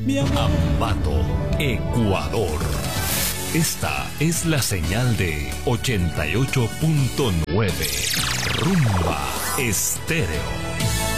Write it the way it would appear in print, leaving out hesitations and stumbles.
Ambato, Ecuador. Esta es la señal de 88.9. Rumba Estéreo.